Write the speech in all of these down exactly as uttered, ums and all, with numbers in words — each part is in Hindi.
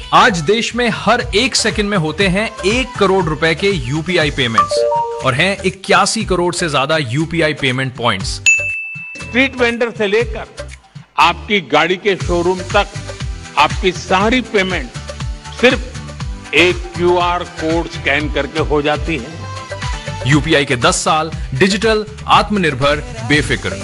आज देश में हर एक सेकंड में होते हैं एक करोड़ रुपए के यूपीआई पेमेंट्स और हैं इक्यासी करोड़ से ज्यादा UPI payment points. Street vendor से लेकर आपकी गाड़ी के शोरूम तक आपकी सारी पेमेंट सिर्फ एक क्यूआर कोड स्कैन करके हो जाती है। यूपीआई के दस साल डिजिटल, आत्मनिर्भर, बेफिक्र।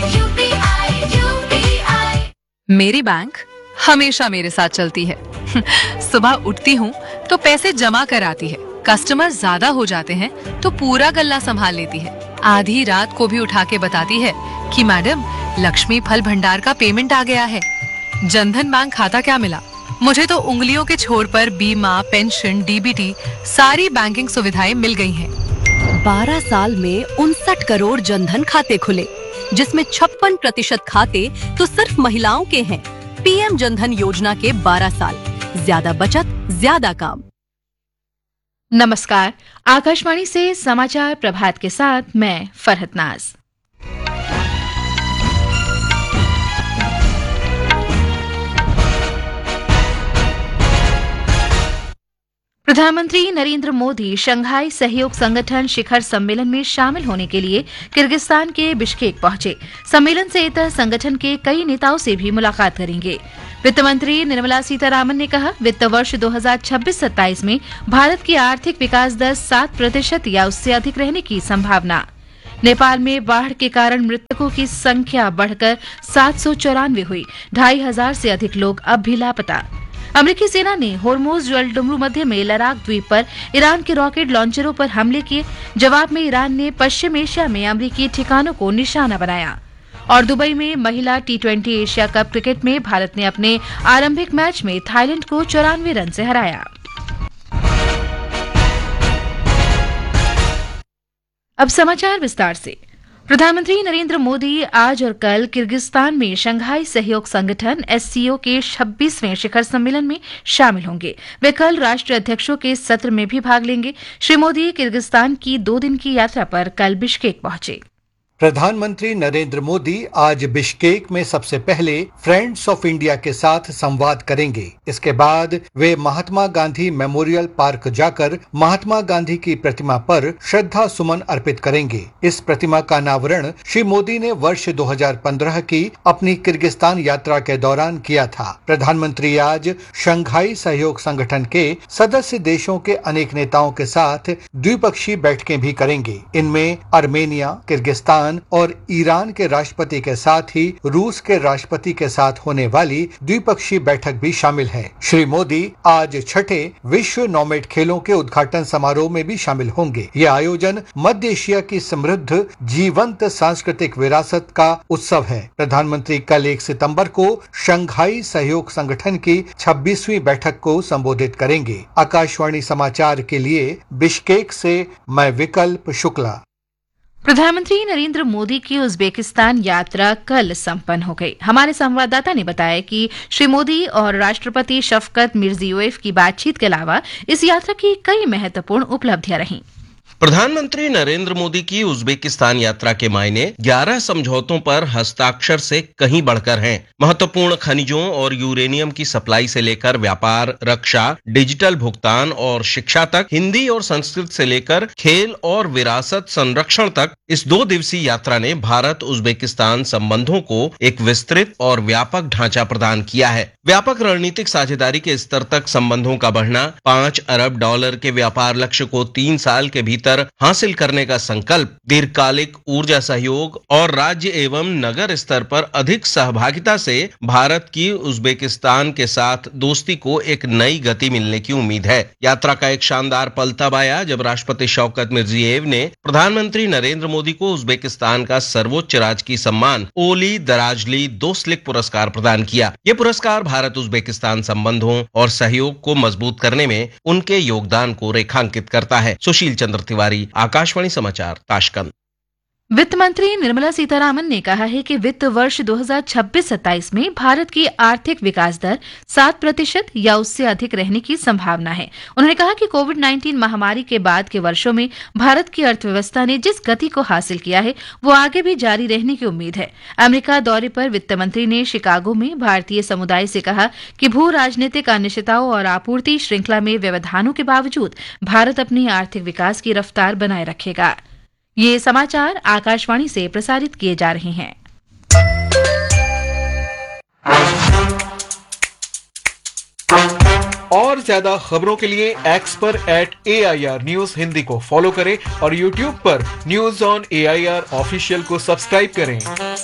मेरी बैंक हमेशा मेरे साथ चलती है। सुबह उठती हूँ तो पैसे जमा कर आती है, कस्टमर ज्यादा हो जाते हैं तो पूरा गल्ला संभाल लेती है, आधी रात को भी उठा के बताती है कि मैडम लक्ष्मी फल भंडार का पेमेंट आ गया है। जनधन बैंक खाता क्या मिला, मुझे तो उंगलियों के छोर पर बीमा, पेंशन, डीबीटी सारी बैंकिंग सुविधाएं मिल गई हैं। बारह साल में उनसठ करोड़ जनधन खाते खुले, जिसमें छप्पन प्रतिशत खाते तो सिर्फ महिलाओं के हैं। पीएम जनधन योजना के बारह साल, ज्यादा बचत, ज्यादा काम। नमस्कार, आकाशवाणी से समाचार प्रभात के साथ मैं फरहत नाज। प्रधानमंत्री नरेंद्र मोदी शंघाई सहयोग संगठन शिखर सम्मेलन में शामिल होने के लिए किर्गिस्तान के बिश्केक पहुंचे। सम्मेलन से इतर संगठन के कई नेताओं से भी मुलाकात करेंगे। वित्त मंत्री निर्मला सीतारामन ने कहा, वित्त वर्ष दो हज़ार छब्बीस सत्ताईस में भारत की आर्थिक विकास दर सात प्रतिशत या उससे अधिक रहने की संभावना। नेपाल में बाढ़ के कारण मृतकों की संख्या बढ़कर सात सौ चौरानवे हुई, ढाई हजार से अधिक लोग अब भी लापता। अमेरिकी सेना ने होर्मुज जलडुमरू मध्य में लद्दाख द्वीप पर ईरान के रॉकेट लॉन्चरों पर हमले किए। जवाब में ईरान ने पश्चिम एशिया में अमेरिकी ठिकानों को निशाना बनाया। और दुबई में महिला T twenty Asia cup cricket में भारत ने अपने आरंभिक मैच में थाईलैंड को चौरानवे रन से हराया। अब समाचार विस्तार से। प्रधानमंत्री नरेंद्र मोदी आज और कल किर्गिस्तान में शंघाई सहयोग संगठन एससीओ के छब्बीसवें शिखर सम्मेलन में शामिल होंगे। वे कल राष्ट्र अध्यक्षों के सत्र में भी भाग लेंगे। श्री मोदी किर्गिस्तान की दो दिन की यात्रा पर कल बिश्केक पहुंचे। प्रधानमंत्री नरेंद्र मोदी आज बिश्केक में सबसे पहले फ्रेंड्स ऑफ इंडिया के साथ संवाद करेंगे। इसके बाद वे महात्मा गांधी मेमोरियल पार्क जाकर महात्मा गांधी की प्रतिमा पर श्रद्धा सुमन अर्पित करेंगे। इस प्रतिमा का अनावरण श्री मोदी ने वर्ष दो हज़ार पंद्रह की अपनी किर्गिस्तान यात्रा के दौरान किया था। प्रधानमंत्री आज शंघाई सहयोग संगठन के सदस्य देशों के अनेक नेताओं के साथ द्विपक्षीय बैठकें भी करेंगे। इनमें आर्मेनिया, किर्गिस्तान और ईरान के राष्ट्रपति के साथ ही रूस के राष्ट्रपति के साथ होने वाली द्विपक्षीय बैठक भी शामिल है। श्री मोदी आज छठे विश्व नॉमेड खेलों के उद्घाटन समारोह में भी शामिल होंगे। यह आयोजन मध्य एशिया की समृद्ध जीवंत सांस्कृतिक विरासत का उत्सव है। प्रधानमंत्री कल एक सितंबर को शंघाई सहयोग संगठन की छब्बीसवीं बैठक को संबोधित करेंगे। आकाशवाणी समाचार के लिए बिश्केक से मैं विकल्प शुक्ला। प्रधानमंत्री नरेंद्र मोदी की उज्बेकिस्तान यात्रा कल संपन्न हो गई। हमारे संवाददाता ने बताया कि श्री मोदी और राष्ट्रपति शफकत मिर्जियोयेव की बातचीत के अलावा इस यात्रा की कई महत्वपूर्ण उपलब्धियां रहीं। प्रधानमंत्री नरेंद्र मोदी की उज्बेकिस्तान यात्रा के मायने ग्यारह समझौतों पर हस्ताक्षर से कहीं बढ़कर हैं। महत्वपूर्ण खनिजों और यूरेनियम की सप्लाई से लेकर व्यापार, रक्षा, डिजिटल भुगतान और शिक्षा तक, हिंदी और संस्कृत से लेकर खेल और विरासत संरक्षण तक इस दो दिवसीय यात्रा ने भारत उज्बेकिस्तान संबंधों को एक विस्तृत और व्यापक ढांचा प्रदान किया है। व्यापक रणनीतिक साझेदारी के स्तर तक संबंधों का बढ़ना, पांच अरब डॉलर के व्यापार लक्ष्य को तीन साल के भीतर हासिल करने का संकल्प, दीर्घकालिक ऊर्जा सहयोग और राज्य एवं नगर स्तर पर अधिक सहभागिता से भारत की उज्बेकिस्तान के साथ दोस्ती को एक नई गति मिलने की उम्मीद है। यात्रा का एक शानदार पल तब आया जब राष्ट्रपति शौकत मिर्जियोयेव ने प्रधानमंत्री नरेंद्र मोदी को उज्बेकिस्तान का सर्वोच्च राजकीय सम्मान ओली दराजली दोस्लिक पुरस्कार प्रदान किया। ये पुरस्कार भारत उज्बेकिस्तान संबंधों और सहयोग को मजबूत करने में उनके योगदान को रेखांकित करता है। सुशील चंद्र तिवारी, आकाशवाणी समाचार, ताशकंद। वित्त मंत्री निर्मला सीतारामन ने कहा है कि वित्त वर्ष दो हज़ार छब्बीस सत्ताईस में भारत की आर्थिक विकास दर सात प्रतिशत या उससे अधिक रहने की संभावना है। उन्होंने कहा कि कोविड उन्नीस महामारी के बाद के वर्षों में भारत की अर्थव्यवस्था ने जिस गति को हासिल किया है वो आगे भी जारी रहने की उम्मीद है। अमेरिका दौरे पर वित्त मंत्री ने शिकागो में भारतीय समुदाय से कहा कि भू राजनीतिक अनिश्चितताओं और आपूर्ति श्रृंखला में व्यवधानों के बावजूद भारत अपनी आर्थिक विकास की रफ्तार बनाए रखेगा। ये समाचार आकाशवाणी से प्रसारित किए जा रहे हैं। और ज्यादा खबरों के लिए एक्स पर eight A I R news Hindi को फॉलो करें और यूट्यूब पर news on A I R official को सब्सक्राइब करें।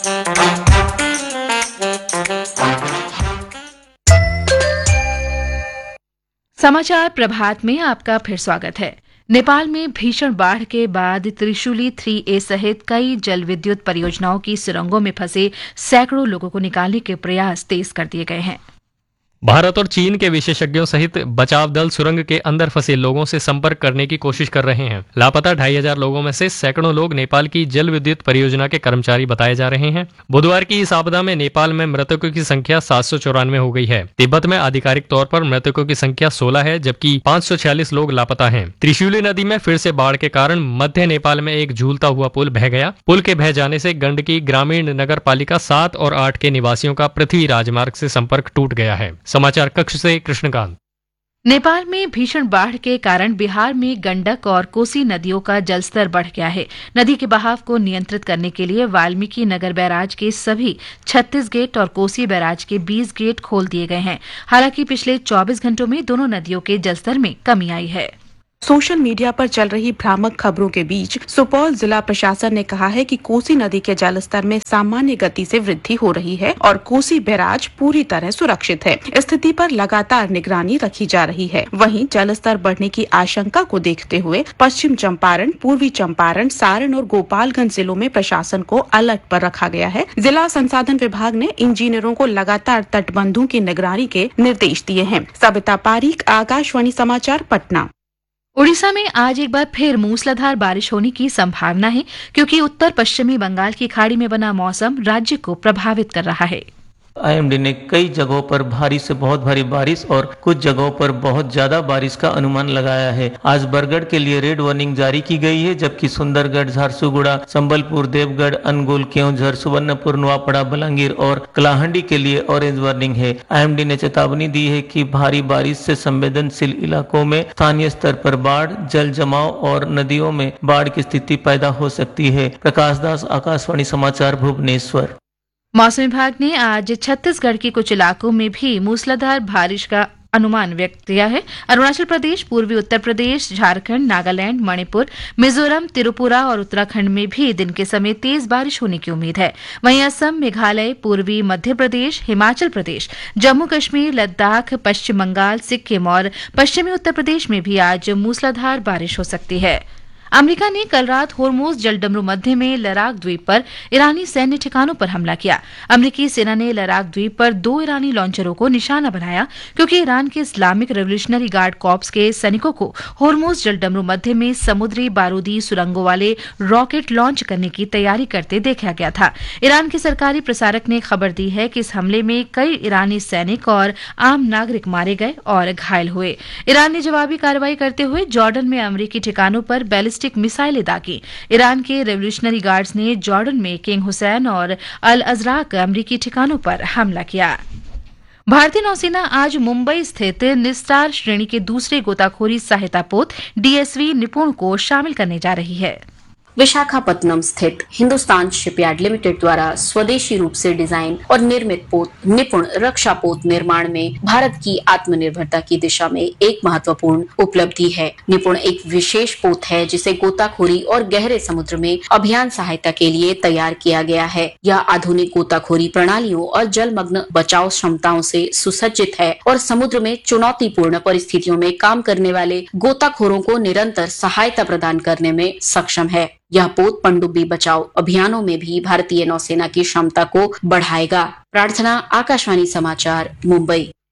समाचार प्रभात में आपका फिर स्वागत है। नेपाल में भीषण बाढ़ के बाद त्रिशूली थ्री ए सहित कई जल विद्युत परियोजनाओं की सुरंगों में फंसे सैकड़ों लोगों को निकालने के प्रयास तेज कर दिए गए हैं। भारत और चीन के विशेषज्ञों सहित बचाव दल सुरंग के अंदर फंसे लोगों से संपर्क करने की कोशिश कर रहे हैं। लापता ढाई हजार लोगों में से सैकड़ों लोग नेपाल की जल विद्युत परियोजना के कर्मचारी बताए जा रहे हैं। बुधवार की इस आपदा में नेपाल में मृतकों की संख्या सात सौ चौरानवे हो गई है। तिब्बत में आधिकारिक तौर पर मृतकों की संख्या सोलह है, जबकि पाँच सौ छियालीस लोग लापता हैं। त्रिशूली नदी में फिर से बाढ़ के कारण मध्य नेपाल में एक झूलता हुआ पुल बह गया। पुल के बह जाने से गंडकी ग्रामीण नगर पालिका सात और आठ के निवासियों का पृथ्वी राजमार्ग से संपर्क टूट गया है। समाचार कक्ष से कृष्णकांत। नेपाल में भीषण बाढ़ के कारण बिहार में गंडक और कोसी नदियों का जलस्तर बढ़ गया है। नदी के बहाव को नियंत्रित करने के लिए वाल्मीकि नगर बैराज के सभी छत्तीस गेट और कोसी बैराज के बीस गेट खोल दिए गए हैं। हालांकि पिछले चौबीस घंटों में दोनों नदियों के जलस्तर में कमी आई है। सोशल मीडिया पर चल रही भ्रामक खबरों के बीच सुपौल जिला प्रशासन ने कहा है कि कोसी नदी के जलस्तर में सामान्य गति से वृद्धि हो रही है और कोसी बैराज पूरी तरह सुरक्षित है। स्थिति पर लगातार निगरानी रखी जा रही है। वहीं जलस्तर बढ़ने की आशंका को देखते हुए पश्चिम चंपारण, पूर्वी चंपारण, सारण और गोपालगंज जिलों में प्रशासन को अलर्ट पर रखा गया है। जिला संसाधन विभाग ने इंजीनियरों को लगातार तटबंधों की निगरानी के निर्देश दिए हैं। सविता पारीक, आकाशवाणी समाचार, पटना। उड़ीसा में आज एक बार फिर मूसलाधार बारिश होने की संभावना है, क्योंकि उत्तर पश्चिमी बंगाल की खाड़ी में बना मौसम राज्य को प्रभावित कर रहा है। आई एम डी ने कई जगहों पर भारी से बहुत भारी बारिश और कुछ जगहों पर बहुत ज्यादा बारिश का अनुमान लगाया है। आज बरगढ़ के लिए रेड वार्निंग जारी की गई है, जबकि सुंदरगढ़, झारसुगुड़ा, संबलपुर, देवगढ़, अनुगुल, केओंझर, सुवर्णपुर, नुआपड़ा, बलांगीर और कलाहंडी के लिए ऑरेंज वार्निंग है। आई एम डी ने चेतावनी दी है कि भारी बारिश से संवेदनशील इलाकों में स्थानीय स्तर पर बाढ़, जल जमाव और नदियों में बाढ़ की स्थिति पैदा हो सकती है। प्रकाश दास, आकाशवाणी समाचार, भुवनेश्वर। मौसम विभाग ने आज छत्तीसगढ़ के कुछ इलाकों में भी मूसलाधार बारिश का अनुमान व्यक्त किया है। अरुणाचल प्रदेश, पूर्वी उत्तर प्रदेश, झारखंड, नागालैंड, मणिपुर, मिजोरम, त्रिपुरा और उत्तराखंड में भी दिन के समय तेज बारिश होने की उम्मीद है। वहीं असम, मेघालय, पूर्वी मध्य प्रदेश, हिमाचल प्रदेश, जम्मू कश्मीर, लद्दाख, पश्चिम बंगाल, सिक्किम और पश्चिमी उत्तर प्रदेश में भी आज मूसलाधार बारिश हो सकती है। अमेरिका ने कल रात होर्मुज जलडमरू मध्य में लराक द्वीप पर ईरानी सैन्य ठिकानों पर हमला किया। अमेरिकी सेना ने लराक द्वीप पर दो ईरानी लॉन्चरों को निशाना बनाया, क्योंकि ईरान के इस्लामिक रेवोल्यूशनरी गार्ड कॉर्प्स के सैनिकों को होर्मुज जलडमरू मध्य में समुद्री बारूदी सुरंगों वाले रॉकेट लॉन्च करने की तैयारी करते देखा गया था। ईरान के सरकारी प्रसारक ने खबर दी है कि इस हमले में कई ईरानी सैनिक और आम नागरिक मारे गए और घायल हुए। ईरान ने जवाबी कार्रवाई करते हुए जॉर्डन में अमेरिकी ठिकानों पर बैलिस्टिक मिसाइलें दागी। ईरान के रेवोल्यूशनरी गार्ड्स ने जॉर्डन में किंग हुसैन और अल अजराक अमेरिकी ठिकानों पर हमला किया। भारतीय नौसेना आज मुंबई स्थित निस्टार श्रेणी के दूसरे गोताखोरी सहायता पोत डी एस वी निपुण को शामिल करने जा रही है। विशाखापत्तनम स्थित हिंदुस्तान शिपयार्ड लिमिटेड द्वारा स्वदेशी रूप से डिजाइन और निर्मित पोत निपुण रक्षा पोत निर्माण में भारत की आत्मनिर्भरता की दिशा में एक महत्वपूर्ण उपलब्धि है। निपुण एक विशेष पोत है जिसे गोताखोरी और गहरे समुद्र में अभियान सहायता के लिए तैयार किया गया है। यह आधुनिक गोताखोरी प्रणालियों और जलमग्न बचाव क्षमताओं से सुसज्जित है और समुद्र में चुनौतीपूर्ण परिस्थितियों में काम करने वाले गोताखोरों को निरंतर सहायता प्रदान करने में सक्षम है। यह पोत पनडुब्बी बचाव अभियानों में भी भारतीय नौसेना की क्षमता को बढ़ाएगा। प्रार्थना, आकाशवाणी समाचार, मुंबई।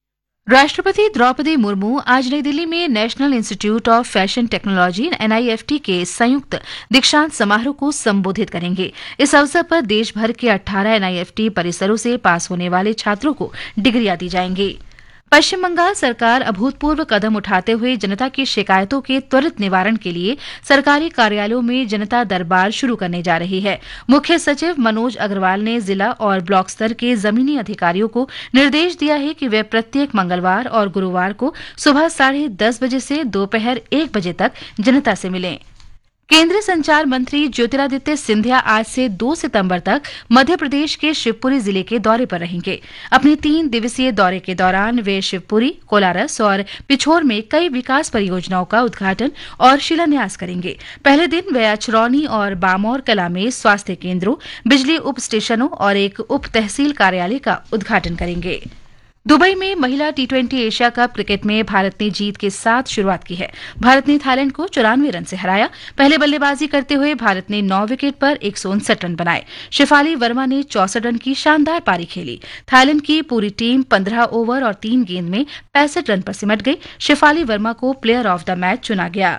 राष्ट्रपति द्रौपदी मुर्मू आज नई दिल्ली में national institute of fashion technology N I F T के संयुक्त दीक्षांत समारोह को संबोधित करेंगे। इस अवसर पर देश भर के अठारह एन आई एफ टी परिसरों से पास होने वाले छात्रों को डिग्रियां दी जाएंगी। पश्चिम बंगाल सरकार अभूतपूर्व कदम उठाते हुए जनता की शिकायतों के त्वरित निवारण के लिए सरकारी कार्यालयों में जनता दरबार शुरू करने जा रही है। मुख्य सचिव मनोज अग्रवाल ने जिला और ब्लॉक स्तर के जमीनी अधिकारियों को निर्देश दिया है कि वे प्रत्येक मंगलवार और गुरुवार को सुबह साढ़े दस बजे से दोपहर एक बजे तक जनता से मिलें। केंद्रीय संचार मंत्री ज्योतिरादित्य सिंधिया आज से दो सितंबर तक मध्य प्रदेश के शिवपुरी जिले के दौरे पर रहेंगे। अपने तीन दिवसीय दौरे के दौरान वे शिवपुरी, कोलारस और पिछोर में कई विकास परियोजनाओं का उद्घाटन और शिलान्यास करेंगे। पहले दिन वे अचरौनी और बामौर कला में स्वास्थ्य केंद्रों, बिजली उप स्टेशनों और एक उप तहसील कार्यालय का उद्घाटन करेंगे। दुबई में महिला T twenty Asia cup cricket में भारत ने जीत के साथ शुरुआत की है। भारत ने थाईलैंड को चौरानवे रन से हराया। पहले बल्लेबाजी करते हुए भारत ने नौ विकेट पर एक सौ उनसठ रन बनाए। शेफाली वर्मा ने चौसठ रन की शानदार पारी खेली। थाईलैंड की पूरी टीम पंद्रह ओवर और तीन गेंद में पैंसठ रन पर सिमट गई। शेफाली वर्मा को प्लेयर ऑफ द मैच चुना गया।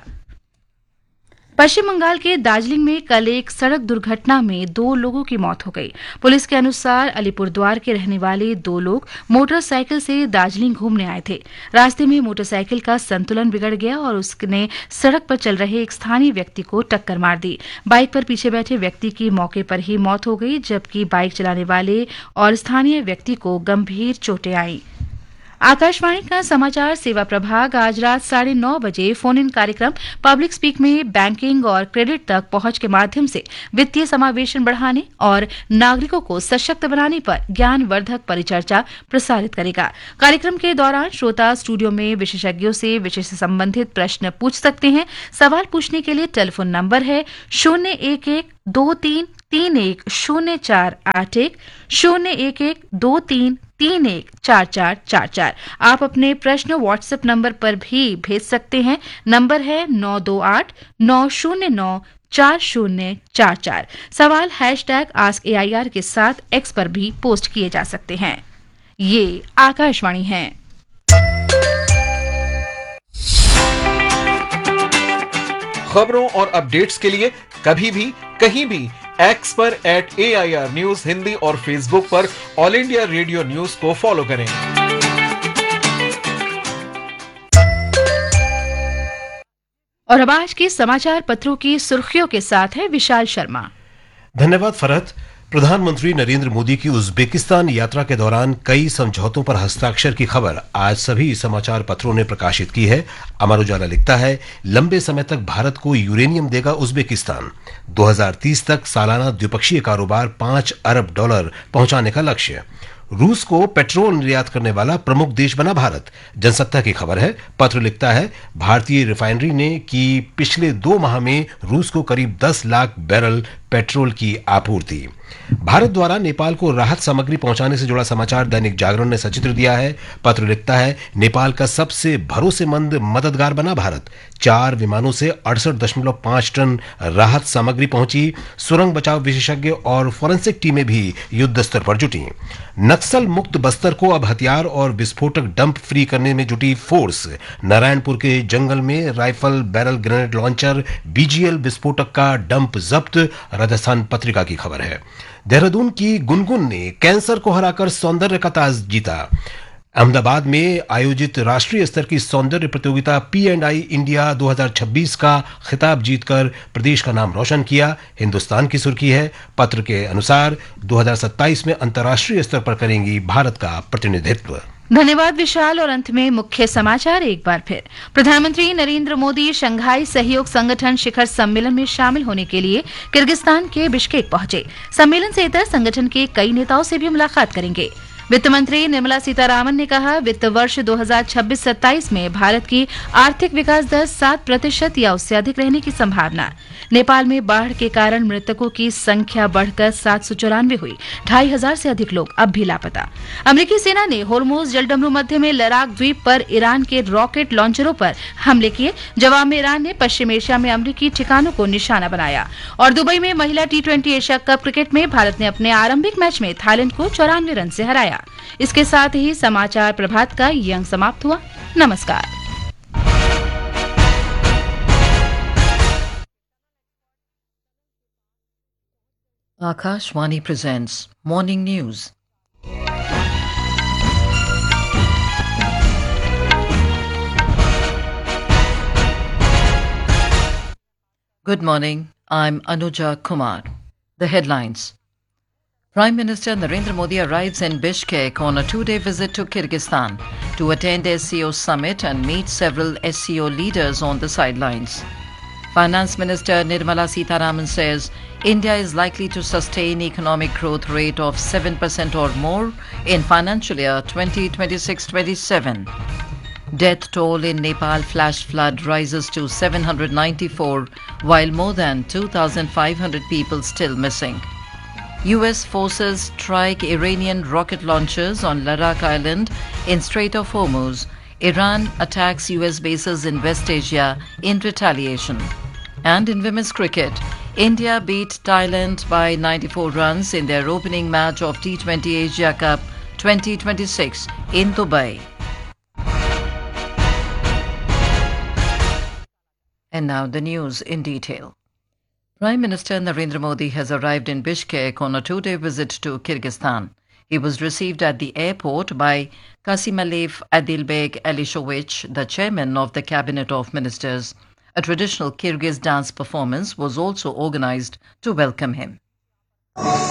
पश्चिम बंगाल के दार्जिलिंग में कल एक सड़क दुर्घटना में दो लोगों की मौत हो गई। पुलिस के अनुसार अलीपुरद्वार के रहने वाले दो लोग मोटरसाइकिल से दार्जिलिंग घूमने आए थे। रास्ते में मोटरसाइकिल का संतुलन बिगड़ गया और उसने सड़क पर चल रहे एक स्थानीय व्यक्ति को टक्कर मार दी। बाइक पर पीछे बैठे व्यक्ति की मौके पर ही मौत हो गई, जबकि बाइक चलाने वाले और स्थानीय व्यक्ति को गंभीर चोटें आईं। आकाशवाणी का समाचार सेवा प्रभाग आज रात साढ़े नौ बजे फोन इन कार्यक्रम पब्लिक स्पीक में बैंकिंग और क्रेडिट तक पहुंच के माध्यम से वित्तीय समावेशन बढ़ाने और नागरिकों को सशक्त बनाने पर ज्ञानवर्धक परिचर्चा प्रसारित करेगा। कार्यक्रम के दौरान श्रोता स्टूडियो में विशेषज्ञों से विषय से संबंधित प्रश्न पूछ सकते हैं। सवाल पूछने के लिए टेलीफोन नंबर है शून्य एक एक दो तीन तीन एक शून्य चार आठ एक शून्य एक एक दो तीन तीन एक चार चार चार चार। आप अपने प्रश्न व्हाट्सएप नंबर पर भी भेज सकते हैं। नंबर है नौ दो आठ नौ शून्य नौ चार शून्य चार चार। सवाल hash tag ask A I R के साथ एक्स पर भी पोस्ट किए जा सकते हैं। ये आकाशवाणी है। खबरों और अपडेट्स के लिए कभी भी कहीं भी एक्स पर eight A I R news Hindi और फेसबुक पर ऑल इंडिया रेडियो न्यूज को फॉलो करें। और अब आज के समाचार पत्रों की सुर्खियों के साथ है विशाल शर्मा। धन्यवाद फरहत। प्रधानमंत्री नरेंद्र मोदी की उज्बेकिस्तान यात्रा के दौरान कई समझौतों पर हस्ताक्षर की खबर आज सभी समाचार पत्रों ने प्रकाशित की है। अमर उजाला लिखता है, लंबे समय तक भारत को यूरेनियम देगा उज्बेकिस्तान। दो हज़ार तीस तक सालाना द्विपक्षीय कारोबार पांच अरब डॉलर पहुंचाने का लक्ष्य। रूस को पेट्रोल निर्यात करने वाला प्रमुख देश बना भारत। जनसत्ता की खबर है। पत्र लिखता है, भारतीय रिफाइनरी ने की पिछले दो माह में रूस को करीब दस लाख बैरल पेट्रोल की आपूर्ति। भारत द्वारा नेपाल को राहत सामग्री पहुंचाने से जुड़ा समाचार दैनिक जागरण ने सचित्र दिया है। पत्र लिखता है, नेपाल का सबसे भरोसेमंद मददगार बना भारत। चार विमानों से अड़सठ दशमलव पांच टन राहत सामग्री पहुंची। सुरंग बचाव विशेषज्ञ और फोरेंसिक टीमें भी युद्ध स्तर पर जुटी। नक्सल मुक्त बस्तर को अब हथियार और विस्फोटक डंप फ्री करने में जुटी फोर्स। नारायणपुर के जंगल में rifle, barrel, grenade launcher, B G L विस्फोटक का डंप जब्त। राजस्थान पत्रिका की खबर है। देहरादून की गुनगुन ने कैंसर को हराकर सौंदर्य का ताज जीता। अहमदाबाद में आयोजित राष्ट्रीय स्तर की सौंदर्य प्रतियोगिता पी एंड आई इंडिया दो हज़ार छब्बीस का खिताब जीतकर प्रदेश का नाम रोशन किया। हिंदुस्तान की सुर्खी है। पत्र के अनुसार दो हज़ार सत्ताईस में अंतर्राष्ट्रीय स्तर पर करेंगी भारत का प्रतिनिधित्व। धन्यवाद विशाल। और अंत में मुख्य समाचार एक बार फिर। प्रधानमंत्री नरेंद्र मोदी शंघाई सहयोग संगठन शिखर सम्मेलन में शामिल होने के लिए किर्गिस्तान के बिश्केक पहुंचे। सम्मेलन से इतर संगठन के कई नेताओं से भी मुलाकात करेंगे। वित्त मंत्री निर्मला सीतारामन ने कहा, वित्त वर्ष दो हज़ार छब्बीस सत्ताईस में भारत की आर्थिक विकास दर सात प्रतिशत या उससे अधिक रहने की संभावना। नेपाल में बाढ़ के कारण मृतकों की संख्या बढ़कर सात सौ चौरानवे हुई। ढाई हजार से अधिक लोग अब भी लापता। अमेरिकी सेना ने होर्मुज जलडमरू मध्य में लड़ाक द्वीप पर ईरान के रॉकेट लॉन्चरों पर हमले किए। जवाब में ईरान ने पश्चिम एशिया में अमेरिकी ठिकानों को निशाना बनाया। और दुबई में महिला T twenty Asia cup cricket में भारत ने अपने आरंभिक मैच में थाईलैंड को चौरानवे रन से हराया। इसके साथ ही समाचार प्रभात का ये अंक समाप्त हुआ। नमस्कार। Akashvani presents Morning News. Good morning, I'm Anuja Kumar. The headlines. Prime Minister Narendra Modi arrives in Bishkek on a two-day visit to Kyrgyzstan to attend S C O summit and meet several S C O leaders on the sidelines. Finance Minister Nirmala Sitharaman says India is likely to sustain economic growth rate of seven percent or more in financial year twenty twenty-six twenty-seven. Death toll in Nepal flash flood rises to seven hundred ninety-four, while more than two thousand five hundred people still missing. U S forces strike Iranian rocket launchers on Ladakh Island in Strait of Hormuz. Iran attacks U S bases in West Asia in retaliation. And in women's cricket, India beat Thailand by ninety-four runs in their opening match of T twenty Asia Cup twenty twenty-six in Dubai. And now the news in detail. Prime Minister Narendra Modi has arrived in Bishkek on a two-day visit to Kyrgyzstan. He was received at the airport by Kasimaliv Adilbek Alishovich, the chairman of the Cabinet of Ministers. A traditional Kyrgyz dance performance was also organized to welcome him.